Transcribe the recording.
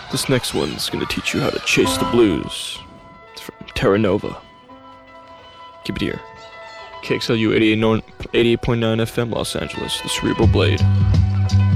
This next one's gonna teach you how to chase the blues. It's from Terra Nova. Keep it here. KXLU 88.9 FM, Los Angeles, the Cerebral Blade.